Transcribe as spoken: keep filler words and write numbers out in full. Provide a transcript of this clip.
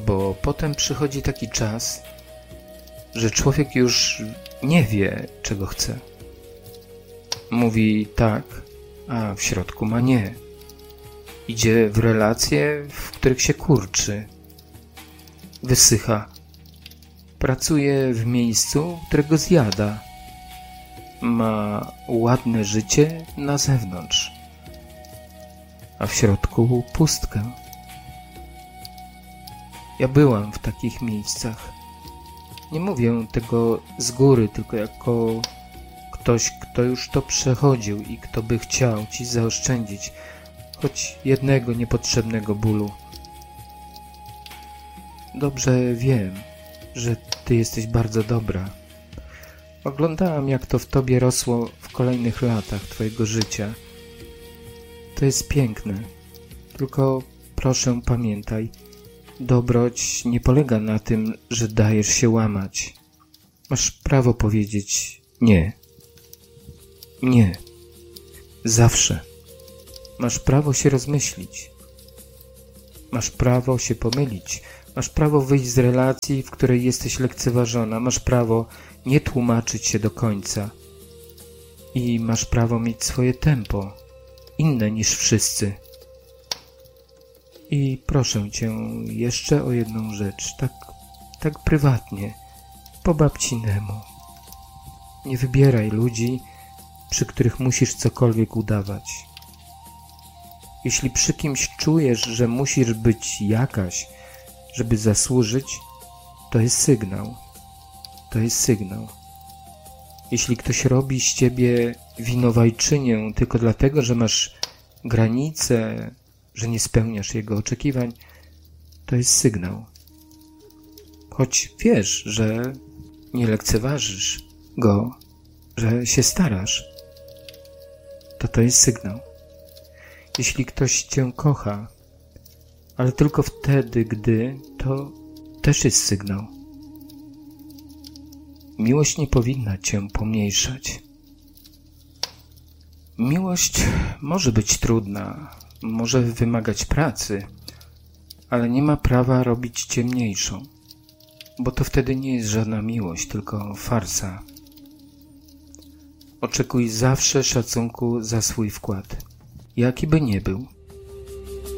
bo potem przychodzi taki czas, że człowiek już nie wie, czego chce. Mówi tak, a w środku ma nie. Idzie w relacje, w których się kurczy. Wysycha. Pracuje w miejscu, którego zjada. Ma ładne życie na zewnątrz, a w środku pustkę. Ja byłam w takich miejscach. Nie mówię tego z góry, tylko jako ktoś, kto już to przechodził i kto by chciał ci zaoszczędzić choć jednego niepotrzebnego bólu. Dobrze wiem, że ty jesteś bardzo dobra. Oglądałam, jak to w tobie rosło w kolejnych latach twojego życia. To jest piękne. Tylko proszę pamiętaj, dobroć nie polega na tym, że dajesz się łamać. Masz prawo powiedzieć nie. Nie. Zawsze. Masz prawo się rozmyślić. Masz prawo się pomylić. Masz prawo wyjść z relacji, w której jesteś lekceważona. Masz prawo nie tłumaczyć się do końca. I masz prawo mieć swoje tempo, inne niż wszyscy. I proszę cię jeszcze o jedną rzecz, tak, tak prywatnie, po babcinemu. Nie wybieraj ludzi, przy których musisz cokolwiek udawać. Jeśli przy kimś czujesz, że musisz być jakaś, żeby zasłużyć, to jest sygnał. To jest sygnał. Jeśli ktoś robi z ciebie winowajczynię tylko dlatego, że masz granice, że nie spełniasz jego oczekiwań, to jest sygnał. Choć wiesz, że nie lekceważysz go, że się starasz, to to jest sygnał. Jeśli ktoś cię kocha, ale tylko wtedy, gdy, to też jest sygnał. Miłość nie powinna cię pomniejszać. Miłość może być trudna, może wymagać pracy, ale nie ma prawa robić cię mniejszą, bo to wtedy nie jest żadna miłość, tylko farsa. Oczekuj zawsze szacunku za swój wkład, jaki by nie był.